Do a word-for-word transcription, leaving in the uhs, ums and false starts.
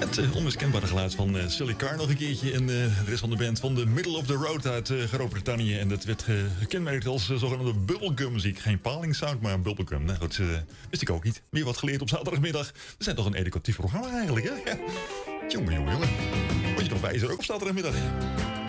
Het uh, onmiskenbare geluid van uh, Sully Carr nog een keertje. En uh, de rest van de band van de Middle of the Road uit uh, Groot-Brittannië. En dat werd uh, gekenmerkt als uh, zogenaamde bubblegum muziek. Geen palingsound, maar bubblegum. Nou goed, uh, wist ik ook niet. Meer wat geleerd op zaterdagmiddag. We zijn toch een educatief programma eigenlijk, hè? Ja. Jongen, jongen, jongen. Word je nog wijzer ook op zaterdagmiddag?